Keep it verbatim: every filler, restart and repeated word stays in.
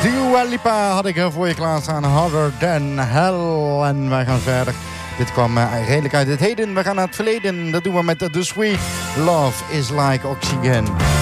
Dua Lipa had ik er voor je klaarstaan. Harder Than Hell. En wij gaan verder. Dit kwam uh, redelijk uit het heden. We gaan naar het verleden. Dat doen we met The Sweet Love Is Like Oxygen.